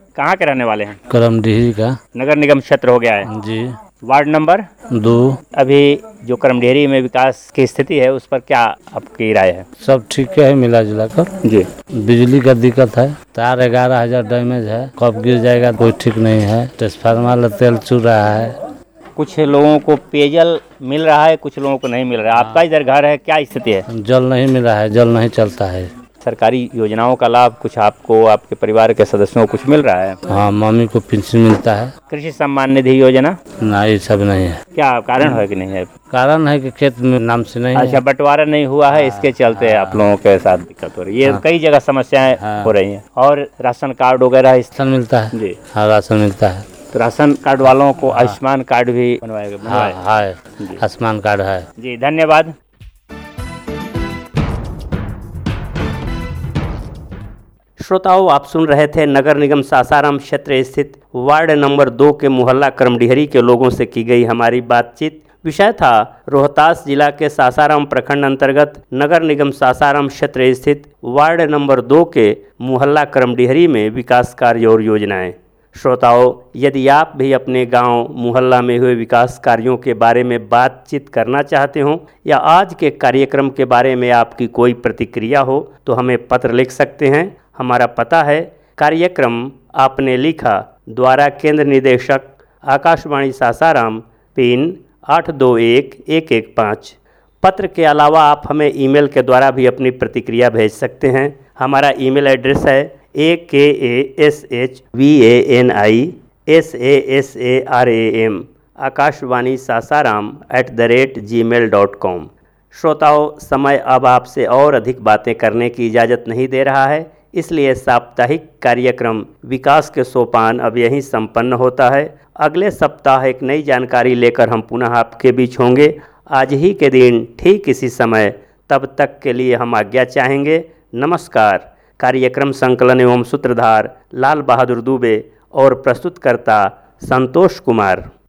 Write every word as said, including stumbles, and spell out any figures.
कहाँ के रहने वाले हैं? करमडीही का। नगर निगम क्षेत्र हो गया है जी। वार्ड नंबर दो। अभी जो करमडेहरी में विकास की स्थिति है उस पर क्या आपकी राय है? सब ठीक है मिला जुला कर जी। बिजली का दिक्कत है, तार ग्यारह हजार डैमेज है, कब गिर जाएगा कोई ठीक नहीं है। ट्रांसफार्मर तेल चूर रहा है। कुछ लोगों को पेयजल मिल रहा है, कुछ लोगों को नहीं मिल रहा है। आपका इधर घर है, क्या स्थिति है? जल नहीं मिल रहा है, जल नहीं चलता है। सरकारी योजनाओं का लाभ कुछ आपको, आपके परिवार के सदस्यों को कुछ मिल रहा है? हाँ, मम्मी को पेंशन मिलता है। कृषि सम्मान निधि योजना? नहीं, सब नहीं है। क्या कारण है कि नहीं है? कारण है कि खेत में नाम से नहीं अच्छा, बंटवारा नहीं हुआ है, इसके चलते आप लोगों के साथ दिक्कत हो रही है। ये कई जगह समस्याएं हो रही हैं। और राशन कार्ड वगैरह राशन मिलता है जी? हाँ, राशन मिलता है। तो राशन कार्ड वालों को आयुष्मान कार्ड भी बनवाएगा? हाँ, है, आयुष्मान कार्ड है जी। धन्यवाद। श्रोताओं, आप सुन रहे थे नगर निगम सासाराम क्षेत्र स्थित वार्ड नंबर दो के मोहल्ला करमडीहरी के लोगों से की गई हमारी बातचीत। विषय था रोहतास जिला के सासाराम प्रखंड अंतर्गत नगर निगम सासाराम क्षेत्र स्थित वार्ड नंबर दो के मोहल्ला करमडीहरी में विकास कार्य और योजनाएं। श्रोताओं, यदि आप भी अपने गांव मोहल्ला में हुए विकास कार्यों के बारे में बातचीत करना चाहते हो या आज के कार्यक्रम के बारे में आपकी कोई प्रतिक्रिया हो तो हमें पत्र लिख सकते हैं। हमारा पता है कार्यक्रम आपने लिखा, द्वारा केंद्र निदेशक आकाशवाणी सासाराम, पिन आठ दो एक एक एक पाँच। पत्र के अलावा आप हमें ईमेल के द्वारा भी अपनी प्रतिक्रिया भेज सकते हैं। हमारा ईमेल एड्रेस है ए के A S H V A N I S A S A R A M Akashvani Sasaram at the rate ji mail dot com. श्रोताओं, समय अब आपसे और अधिक बातें करने की इजाज़त नहीं दे रहा है, इसलिए साप्ताहिक कार्यक्रम विकास के सोपान अब यहीं संपन्न होता है। अगले सप्ताह एक नई जानकारी लेकर हम पुनः आपके बीच होंगे, आज ही के दिन ठीक इसी समय। तब तक के लिए हम आज्ञा चाहेंगे। नमस्कार। कार्यक्रम संकलन एवं सूत्रधार लाल बहादुर दुबे और प्रस्तुतकर्ता संतोष कुमार।